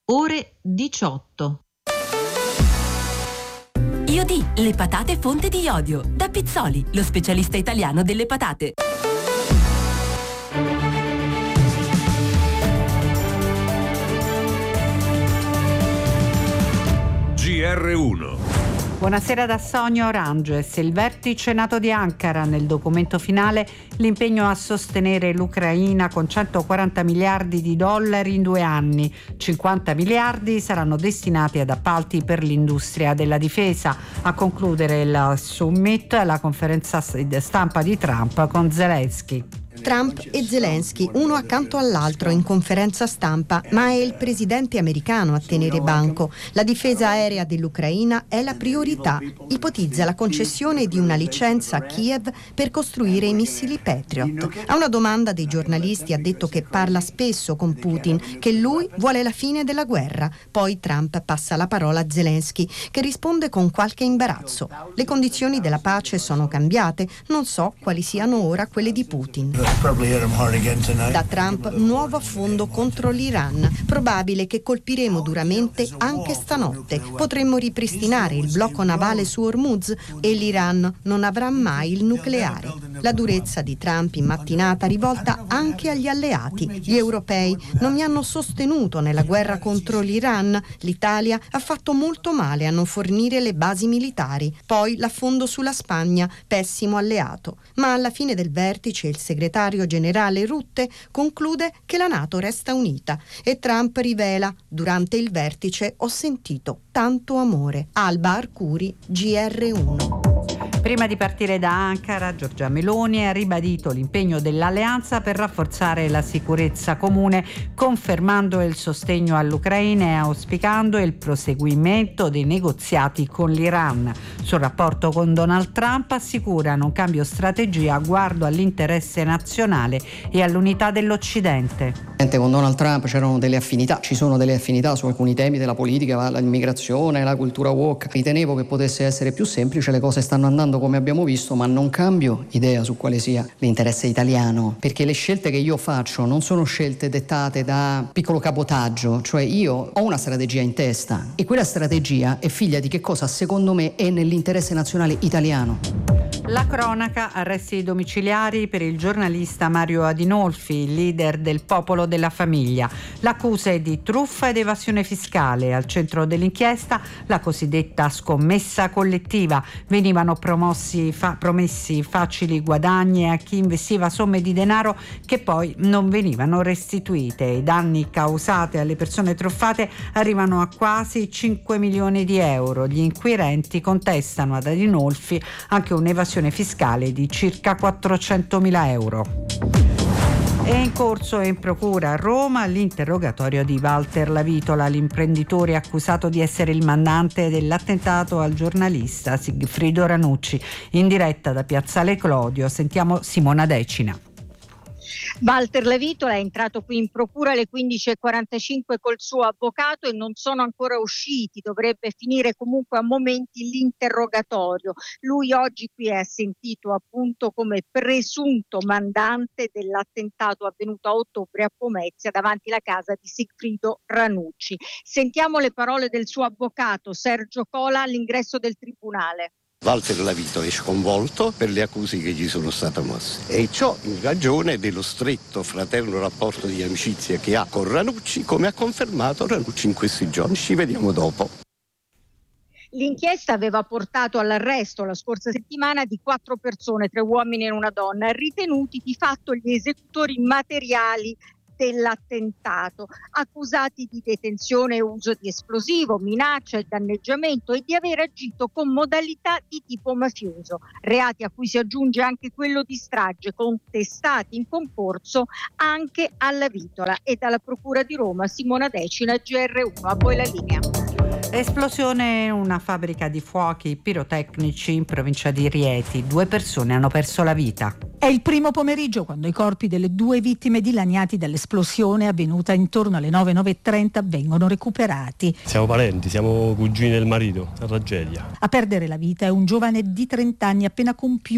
ore 18. IOD, le patate fonte di iodio. Da Pizzoli, lo specialista italiano delle patate. GR1. Buonasera da Sonia Oranges. Il vertice NATO di Ankara, nel documento finale l'impegno a sostenere l'Ucraina con 140 miliardi di dollari in 2 anni. 50 miliardi saranno destinati ad appalti per l'industria della difesa. A concludere il summit, la conferenza stampa di Trump con Zelensky. Trump e Zelensky, uno accanto all'altro in conferenza stampa, ma è il presidente americano a tenere banco. La difesa aerea dell'Ucraina è la priorità. Ipotizza la concessione di una licenza a Kiev per costruire i missili Patriot. A una domanda dei giornalisti ha detto che parla spesso con Putin, che lui vuole la fine della guerra. Poi Trump passa la parola a Zelensky, che risponde con qualche imbarazzo. Le condizioni della pace sono cambiate, non so quali siano ora quelle di Putin. Da Trump nuovo affondo contro l'Iran. Probabile che colpiremo duramente anche stanotte. Potremmo ripristinare il blocco navale su Hormuz e l'Iran non avrà mai il nucleare. La durezza di Trump in mattinata rivolta anche agli alleati. Gli europei non mi hanno sostenuto nella guerra contro l'Iran. L'Italia ha fatto molto male a non fornire le basi militari. Poi l'affondo sulla Spagna, pessimo alleato. Ma alla fine del vertice il segretario generale Rutte conclude che la NATO resta unita e Trump rivela: durante il vertice ho sentito tanto amore. Alba Arcuri, GR1. Prima di partire da Ankara, Giorgia Meloni ha ribadito l'impegno dell'alleanza per rafforzare la sicurezza comune, confermando il sostegno all'Ucraina e auspicando il proseguimento dei negoziati con l'Iran. Sul rapporto con Donald Trump assicurano un cambio strategia a guardo all'interesse nazionale e all'unità dell'Occidente. Con Donald Trump c'erano delle affinità, ci sono delle affinità su alcuni temi della politica, l'immigrazione, la cultura woke. Ritenevo che potesse essere più semplice, le cose stanno andando come abbiamo visto, ma non cambio idea su quale sia l'interesse italiano, perché le scelte che io faccio non sono scelte dettate da piccolo cabotaggio, cioè io ho una strategia in testa e quella strategia è figlia di che cosa secondo me è nell'interesse nazionale italiano. La cronaca, arresti domiciliari per il giornalista Mario Adinolfi, leader del Popolo della Famiglia. L'accusa è di truffa ed evasione fiscale. Al centro dell'inchiesta la cosiddetta scommessa collettiva. Venivano promessi facili guadagni a chi investiva somme di denaro che poi non venivano restituite. I danni causati alle persone truffate arrivano a quasi 5 milioni di euro. Gli inquirenti contestano ad Adinolfi anche un'evasione fiscale di circa 400.000 euro. È in corso in procura a Roma l'interrogatorio di Walter Lavitola, l'imprenditore accusato di essere il mandante dell'attentato al giornalista Sigfrido Ranucci. In diretta da Piazzale Clodio sentiamo Simona Decina. Walter Lavitola è entrato qui in procura alle 15:45 col suo avvocato e non sono ancora usciti, dovrebbe finire comunque a momenti l'interrogatorio. Lui oggi qui è sentito appunto come presunto mandante dell'attentato avvenuto a ottobre a Pomezia davanti alla casa di Sigfrido Ranucci. Sentiamo le parole del suo avvocato Sergio Cola all'ingresso del tribunale. Walter Lavitola è sconvolto per le accuse che gli sono state mosse e ciò in ragione dello stretto fraterno rapporto di amicizia che ha con Ranucci, come ha confermato Ranucci in questi giorni. Ci vediamo dopo. L'inchiesta aveva portato all'arresto la scorsa settimana di 4 persone, 3 uomini e una donna, ritenuti di fatto gli esecutori materiali dell'attentato, accusati di detenzione e uso di esplosivo, minaccia e danneggiamento e di aver agito con modalità di tipo mafioso, reati a cui si aggiunge anche quello di strage, contestati in concorso anche alla Lavitola. E dalla Procura di Roma Simona Decina, GR1, a voi la linea. Esplosione in una fabbrica di fuochi pirotecnici in provincia di Rieti. 2 persone hanno perso la vita. È il primo pomeriggio quando i corpi delle 2 vittime dilaniati dall'esplosione avvenuta intorno alle 9:30 vengono recuperati. Siamo parenti, siamo cugini del marito, una tragedia. A perdere la vita è un giovane di 30 anni appena compiuto.